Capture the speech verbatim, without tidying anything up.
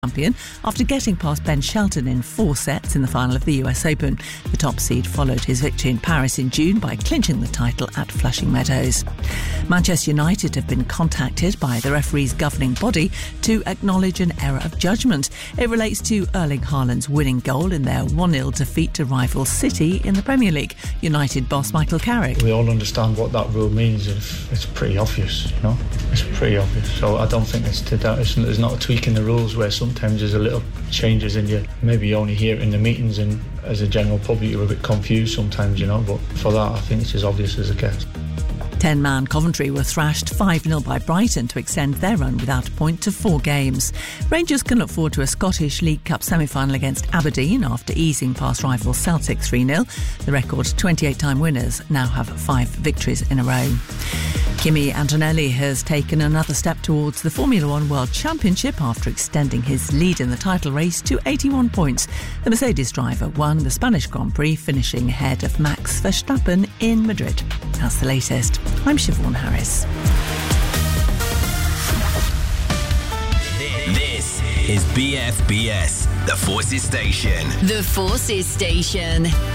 champion after getting past Ben Shelton in four sets in the final of the U S Open. The top seed followed his victory in Paris in June by clinching the title at Flushing Meadows. Manchester United have been contacted by the referee's governing body to acknowledge an error of judgment. It relates to Erling Haaland's winning goal in their one nil defeat to rival City in the Premier League. United boss Michael Carrick. We all understand what that rule means. It's pretty obvious, you know. It's pretty obvious. So I don't think it's to that. It's, there's not a tweak in the rules where sometimes there's a little changes in you. Maybe you only hear it in the meetings, and as a general public you're a bit confused sometimes, you know. But for that, I think it's as obvious as it gets. ten-man Coventry were thrashed five nil by Brighton to extend their run without a point to four games. Rangers can look forward to a Scottish League Cup semi-final against Aberdeen after easing past rival Celtic three nil. The record twenty-eight-time winners now have five victories in a row. Kimi Antonelli has taken another step towards the Formula One World Championship after extending his lead in the title race to eighty-one points. The Mercedes driver won the Spanish Grand Prix, finishing ahead of Max Verstappen in Madrid. That's the latest. I'm Siobhan Harris. This is B F B S, the Forces Station. The Forces Station.